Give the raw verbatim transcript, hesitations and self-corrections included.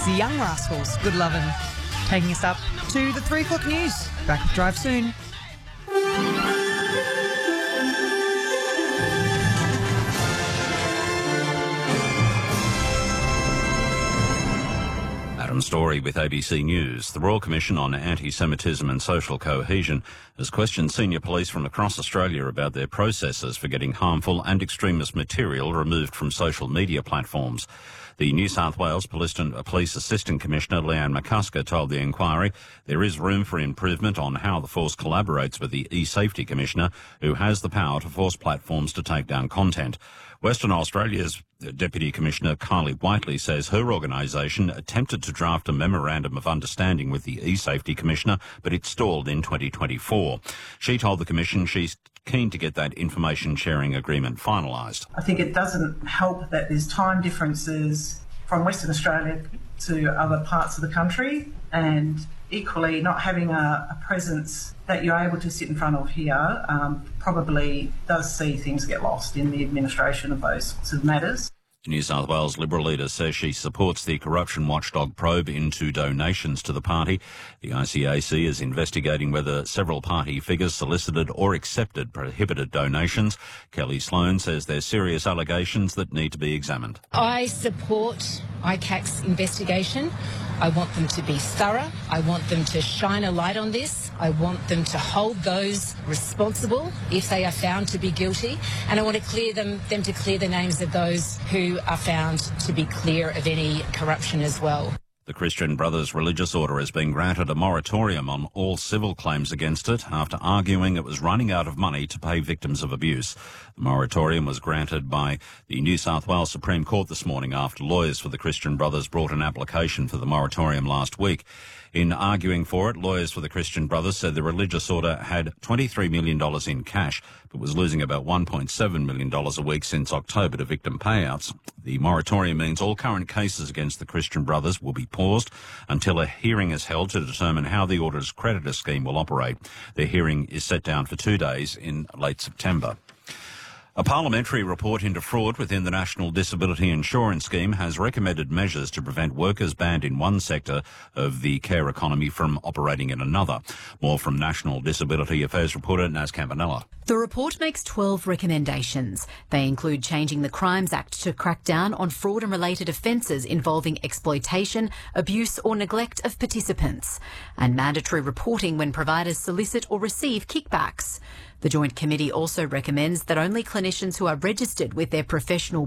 It's the Young Rascals, Good Lovin', taking us up to the three o'clock news. Back with Drive soon. Adam Story with A B C News. The Royal Commission on Anti-Semitism and Social Cohesion has questioned senior police from across Australia about their processes for getting harmful and extremist material removed from social media platforms. The New South Wales Police Assistant Commissioner Leanne McCusker told the inquiry there is room for improvement on how the force collaborates with the E-Safety Commissioner, who has the power to force platforms to take down content. Western Australia's Deputy Commissioner Kylie Whiteley says her organisation attempted to draft a memorandum of understanding with the E-Safety Commissioner, but it stalled in twenty twenty-four. She told the Commission she's keen to get that information sharing agreement finalised. I think it doesn't help that there's time differences from Western Australia to other parts of the country, and equally not having a, a presence that you're able to sit in front of here um, probably does see things get lost in the administration of those sorts of matters. The New South Wales Liberal leader says she supports the corruption watchdog probe into donations to the party. The I C A C is investigating whether several party figures solicited or accepted prohibited donations. Kelly Sloan says there's serious allegations that need to be examined. I support I C A C's investigation. I want them to be thorough. I want them to shine a light on this. I want them to hold those responsible if they are found to be guilty. And I want to clear them, them to clear the names of those who are found to be clear of any corruption as well. The Christian Brothers religious order has been granted a moratorium on all civil claims against it after arguing it was running out of money to pay victims of abuse. The moratorium was granted by the New South Wales Supreme Court this morning after lawyers for the Christian Brothers brought an application for the moratorium last week. In arguing for it, lawyers for the Christian Brothers said the religious order had twenty-three million dollars in cash, but was losing about one point seven million dollars a week since October to victim payouts. The moratorium means all current cases against the Christian Brothers will be paused until a hearing is held to determine how the order's creditor scheme will operate. The hearing is set down for two days in late September. A parliamentary report into fraud within the National Disability Insurance Scheme has recommended measures to prevent workers banned in one sector of the care economy from operating in another. More from National Disability Affairs reporter Naz Campanella. The report makes twelve recommendations. They include changing the Crimes Act to crack down on fraud and related offences involving exploitation, abuse or neglect of participants, and mandatory reporting when providers solicit or receive kickbacks. The Joint Committee also recommends that only clinicians who are registered with their professional